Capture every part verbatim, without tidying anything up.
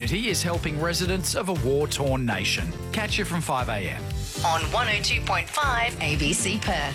community is helping residents of a war-torn nation. Catch you from five a m on one oh two point five A B C Perth.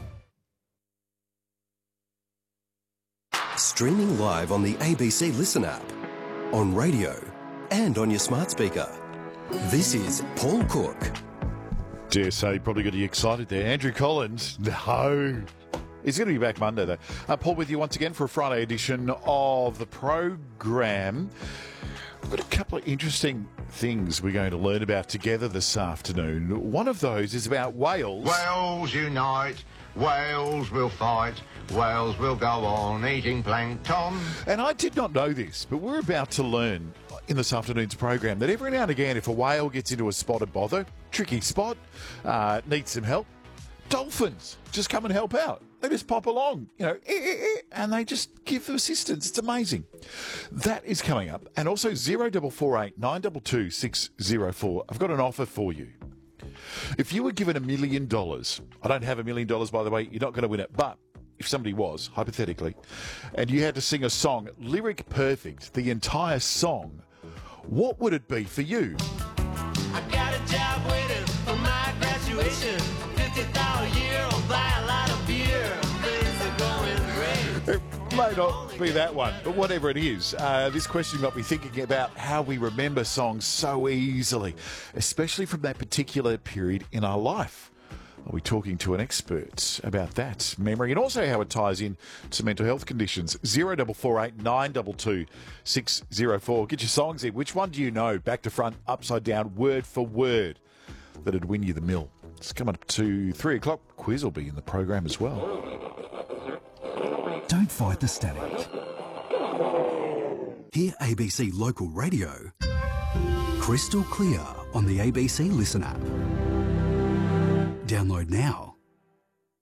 Streaming live on the A B C Listen app, on radio and on your smart speaker. This is Paul Cook. Dare say, probably got you excited there. Andrew Collins, no. He's going to be back Monday, though. Uh, Paul with you once again for a Friday edition of the program. We've got a couple of interesting things we're going to learn about together this afternoon. One of those is about Wales. Wales unite, Wales will fight, Wales will go on eating plankton. And I did not know this, but we're about to learn in this afternoon's program that every now and again, if a whale gets into a spotted bother, tricky spot, uh, needs some help, dolphins just come and help out. They just pop along, you know, eh, eh, eh, and they just give them assistance. It's amazing. That is coming up. And also zero four four eight nine two two six zero four. I've got an offer for you. If you were given a million dollars, I don't have a million dollars, by the way, you're not going to win it, but if somebody was, hypothetically, and you had to sing a song, lyric perfect, the entire song, what would it be for you? I got a job waiting for my graduation. fifty thousand a year, I'll buy a lot of beer. Things are going great. It may not be that one, but whatever it is, uh, this question got me thinking about how we remember songs so easily, especially from that particular period in our life. I'll be talking to an expert about that memory and also how it ties in to mental health conditions. zero four four eight nine two two six zero four. Get your songs in. Which one do you know, back to front, upside down, word for word, that'd win you the mill? It's coming up to three o'clock. Quiz will be in the program as well. Don't fight the static. Hear A B C Local Radio crystal clear on the A B C Listen app. Download now.